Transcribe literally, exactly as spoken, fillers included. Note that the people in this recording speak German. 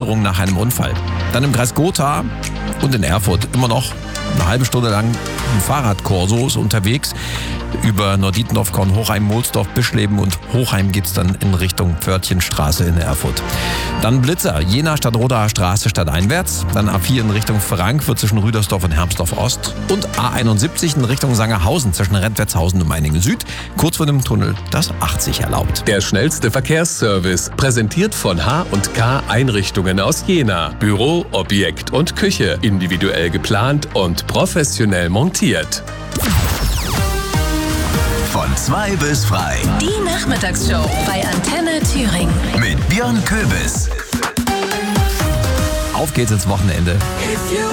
Sicherung nach einem Unfall. Dann im Kreis Gotha und in Erfurt immer noch eine halbe Stunde lang ein Fahrradkorso ist unterwegs. Über Norditendorf, Korn, Hochheim, Mohlsdorf, Bischleben und Hochheim geht's dann in Richtung Pförtchenstraße in Erfurt. Dann Blitzer, Jena statt Rodaer Straße stadteinwärts. Dann A vier in Richtung Frankfurt zwischen Rüdersdorf und Hermsdorf Ost. Und A einundsiebzig in Richtung Sangerhausen zwischen Rentwertshausen und Meiningen Süd. Kurz vor dem Tunnel das achtzig erlaubt. Der schnellste Verkehrsservice, präsentiert von H und K Einrichtungen aus Jena. Büro, Objekt und Küche, individuell geplant und professionell montiert. Von zwei bis frei. Die Nachmittagsshow bei Antenne Thüringen. Mit Björn Köbis. Auf geht's ins Wochenende.